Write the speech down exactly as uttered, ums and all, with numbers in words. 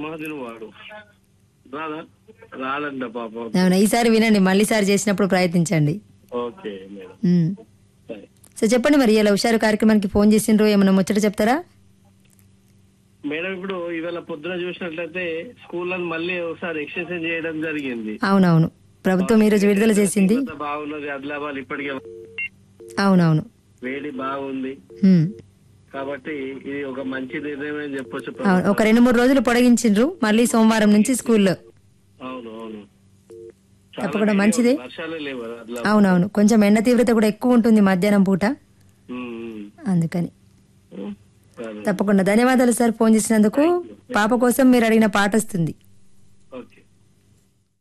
మాదిరి వాడు రాదా రాదంట పాపం. అవునా, ఈసారి వినండి, మళ్ళీ సారి చేసినప్పుడు ప్రయత్నించండి. Okay madam. ఉమ్. సరే సో చెప్పండి మరి, ఇలా హుషారు కార్యక్రమానికి ఫోన్ చేసిండ్రు, ఏమన్నా ముచ్చట చెప్తారా? మేడం, ఇప్పుడు ఇవాళ పొద్దున చూసినట్లయితే స్కూళ్ళని మళ్ళీ ఒకసారి ఎక్స్టెన్షన్ చేయడం జరిగింది. అవునవును, ప్రభుత్వం ఈ రోజు విడుదల చేసింది. తీవ్రత బాగున్నది ఆదిలాబాద్, ఇప్పటికే అవునవును. వేడి బాగుంది ఉమ్. కాబట్టి ఇది ఒక మంచి నిర్ణయం అని చెప్పొచ్చు. అవును, ఒక రెండు మూడు రోజులు పొడిగించిండ్రు, మళ్ళీ సోమవారం నుంచి స్కూల్లో. అవును అవును, చాలా తప్పకుండా వేడిగా మంచిదే. ఉంది. వర్షాలే లేవు కదా ఆదిలాబాద్. అవునవును, కొంచెం ఎండ తీవ్రత కూడా ఎక్కువ ఉంటుంది మధ్యాహ్నం పూట, ఉమ్, ఉమ్. అందుకని. ఉమ్, సరే. తప్పకుండా ధన్యవాదాలు సార్ ఫోన్ చేసినందుకు. పాప కోసం మీరు అడిగిన పాట వస్తుంది.